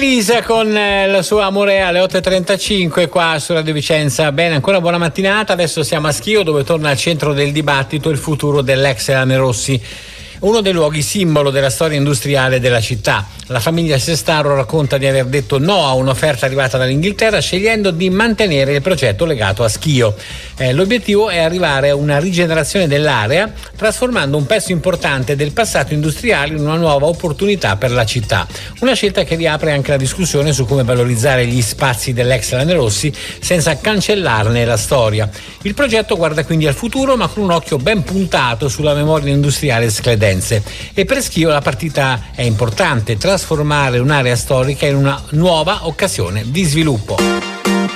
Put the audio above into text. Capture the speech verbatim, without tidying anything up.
Elisa con eh, la sua Amore alle otto e trentacinque qua su Radio Vicenza. Bene, ancora buona mattinata. Adesso siamo a Schio, dove torna al centro del dibattito il futuro dell'ex Lanerossi, uno dei luoghi simbolo della storia industriale della città. La famiglia Sestaro racconta di aver detto no a un'offerta arrivata dall'Inghilterra, scegliendo di mantenere il progetto legato a Schio. Eh, l'obiettivo è arrivare a una rigenerazione dell'area, trasformando un pezzo importante del passato industriale in una nuova opportunità per la città. Una scelta che riapre anche la discussione su come valorizzare gli spazi dell'ex Lanerossi senza cancellarne la storia. Il progetto guarda quindi al futuro, ma con un occhio ben puntato sulla memoria industriale scledense. E per Schio la partita è importante: trasformare un'area storica in una nuova occasione di sviluppo.